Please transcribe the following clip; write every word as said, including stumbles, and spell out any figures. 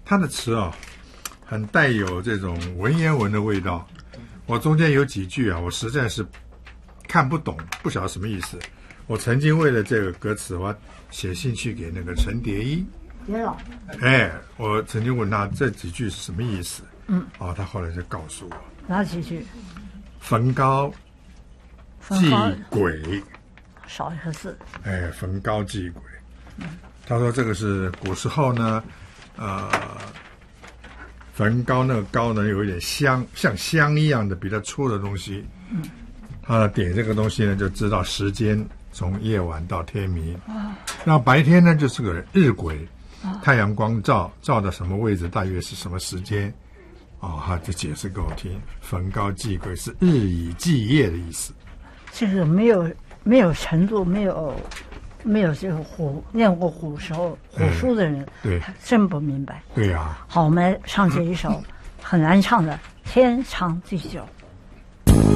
他的词啊、哦，很带有这种文言文的味道。我中间有几句啊，我实在是看不懂，不晓得什么意思。我曾经为了这个歌词，我写信去给那个陈蝶衣。 别老。 哎，我曾经问他这几句是什么意思。 嗯。 哦，他后来就告诉我。 哪几句？ 焚高祭鬼。 少一个字。 哎，焚高祭鬼。嗯。他说这个是古时候呢，呃。焚高那个高呢，有一点香，像香一样的比较粗的东西。嗯，他点这个东西呢，就知道时间从夜晚到天明。啊，那白天呢就是个日晷，啊、太阳光照照到什么位置，大约是什么时间。哦，他就解释给我听，焚高祭鬼是日以继夜的意思。 这个没有没有程度，没有。没有这个古念过古时候古书的人， 对， 真不明白。 对呀、啊。 好，我们唱这一首很难唱的《天长地久》。